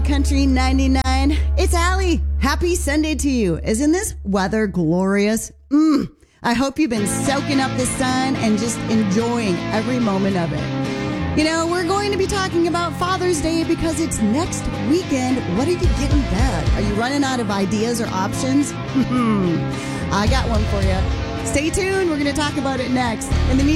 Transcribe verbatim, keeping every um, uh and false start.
Country ninety-nine. It's Allie. Happy Sunday to you. Isn't this weather glorious? Mmm. I hope you've been soaking up the sun and just enjoying every moment of it. You know, we're going to be talking about Father's Day because it's next weekend. What are you getting bad? Are you running out of ideas or options? I got one for you. Stay tuned. We're going to talk about it next. In the meantime,